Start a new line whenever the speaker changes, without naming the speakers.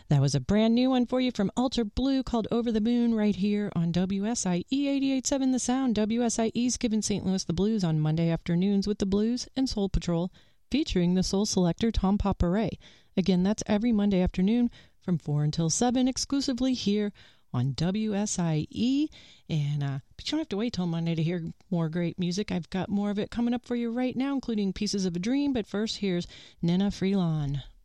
That was a brand new one for you from Alter Blue called Over the Moon right here on WSIE 88.7 The Sound. WSIE's giving St. Louis the blues on Monday afternoons with the Blues and Soul Patrol, featuring the soul selector Tom Paparay. Again, that's every Monday afternoon from 4 until 7, exclusively here on WSIE. And but you don't have to wait till Monday to hear more great music. I've got more of it coming up for you right now, including Pieces of a Dream. But first, here's Nina Freelon.